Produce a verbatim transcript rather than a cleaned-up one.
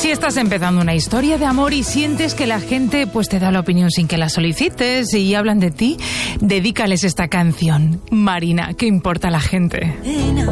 Si estás empezando una historia de amor y sientes que la gente pues te da la opinión sin que la solicites y hablan de ti, dedícales esta canción. Marina, ¿qué importa la gente?